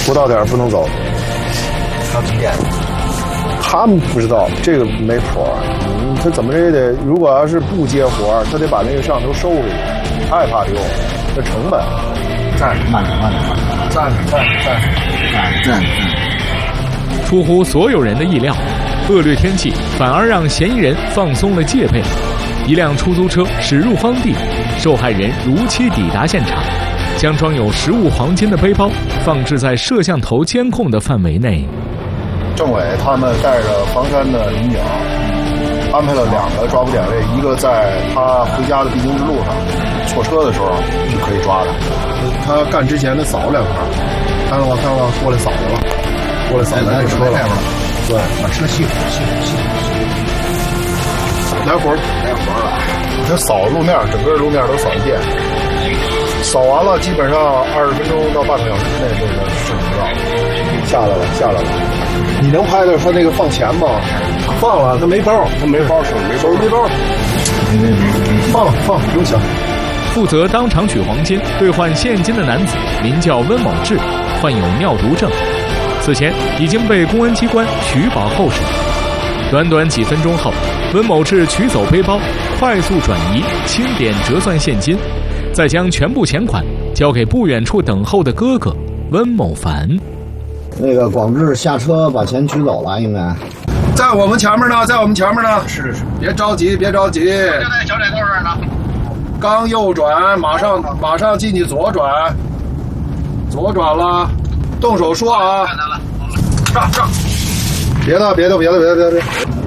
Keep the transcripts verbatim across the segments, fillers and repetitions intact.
不到点不能走。 到几点？ 他们不知道这个没谱，嗯，他怎么着也得，如果要是不接活，他得把那个摄像头收回去，害怕丢，这成本。 站着，慢点，慢点，慢点，站着，站着，站着，站着。 出乎所有人的意料，恶劣天气反而让嫌疑人放松了戒备。一辆出租车驶入荒地，受害人如期抵达现场，将装有实物黄金的背包放置在摄像头监控的范围内。 政委他们带着房山的民警，安排了两个抓捕点位，一个在他回家的必经之路上，错车的时候就可以抓他。他干之前他扫了两下，看到吗？看到吗？过来扫去了，过来扫咱这车了。对， 把车熄火，熄火，熄火，来回来回了。他扫路面，整个路面都扫一遍。扫完了，基本上二十分钟到半个小时之内，这个视频到下来了，下来了。你能拍到他那个放钱吗？放了，他没包，他没包，手没手没包。放了，放不用想。 负责当场取黄金、兑换现金的男子名叫温某志，患有尿毒症，此前已经被公安机关取保候审。短短几分钟后，温某志取走背包，快速转移，清点折算现金，再将全部钱款交给不远处等候的哥哥温某凡。 那个广志下车把钱取走了，应该在我们前面呢，在我们前面呢。是是是，别着急，别着急。就在小窄道这儿呢。 刚右转，马上马上进去左转，左转了，动手说啊。 看他了， 上上。别的别的别的别的别的别的。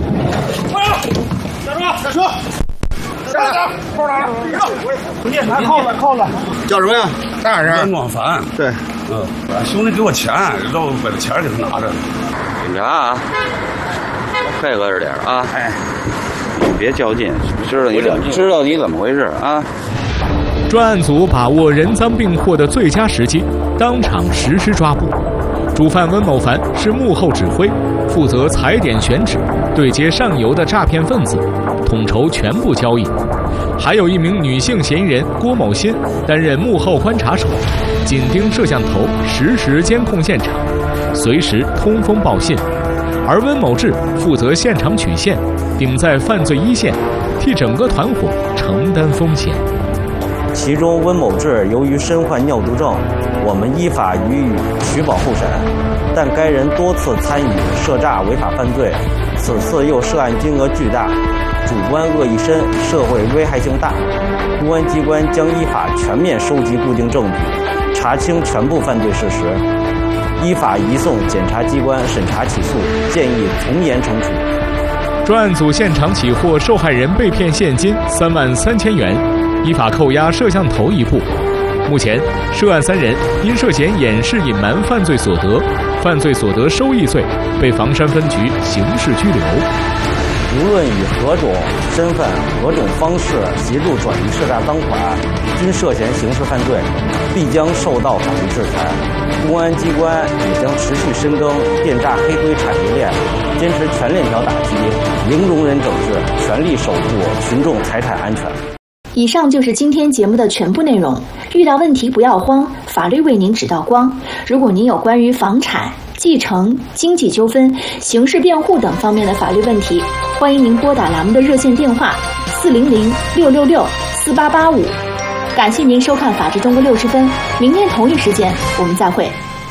下车，下车。下车，扣哪儿？ 你拿扣子扣子。叫什么呀？ 大人。 温广凡。 对， 嗯，兄弟给我钱，让我把钱给他拿着。 警察啊，配合着点啊！哎，你别较劲，知道你怎么知道你怎么回事啊？ 专案组把握人赃并获的最佳时机，当场实施抓捕。主犯温某凡是幕后指挥，负责踩点选址，对接上游的诈骗分子，统筹全部交易。还有一名女性嫌疑人郭某欣担任幕后观察手，紧盯摄像头，实时监控现场，随时通风报信。而温某志负责现场取线，顶在犯罪一线，替整个团伙承担风险。 其中温某志由于身患尿毒症，我们依法予以取保候审，但该人多次参与涉诈违法犯罪，此次又涉案金额巨大，主观恶意深，社会危害性大。公安机关将依法全面收集固定证据，查清全部犯罪事实，依法移送检察机关审查起诉，建议从严惩处。 专案组现场起获受害人被骗现金三万三千元，依法扣押摄像头一部。目前，涉案三人因涉嫌掩饰隐瞒犯罪所得、犯罪所得收益罪，被房山分局刑事拘留。 无论以何种身份、何种方式协助转移涉诈赃款，均涉嫌刑事犯罪，必将受到法律制裁。公安机关也将持续深耕电诈黑规产业链，坚持全链条打击，零容忍整治，全力守护群众财产安全。 以上就是今天节目的全部内容。遇到问题不要慌，法律为您指道光。如果您有关于房产、继承、经济纠纷、刑事辩护等方面的法律问题，欢迎您拨打栏目的热线电话四零零六六六四八八五。感谢您收看《法治中国六十分》，明天同一时间我们再会。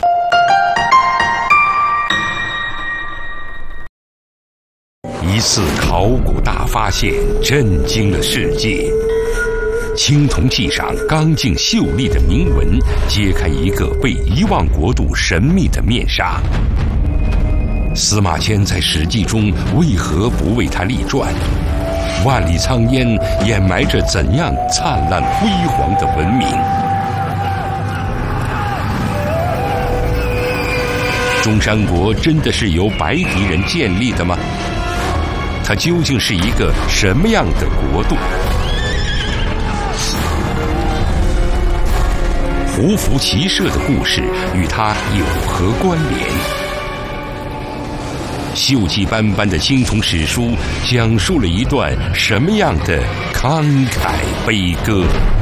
一次考古大发现震惊了世界。青铜器上刚劲秀丽的铭文，揭开一个被遗忘国度神秘的面纱。司马迁在《史记》中为何不为他立传？万里苍烟掩埋着怎样灿烂辉煌的文明？中山国真的是由白狄人建立的吗？它究竟是一个什么样的国度？胡服骑射的故事与它有何关联？锈迹斑斑的青铜史书讲述了一段什么样的慷慨悲歌？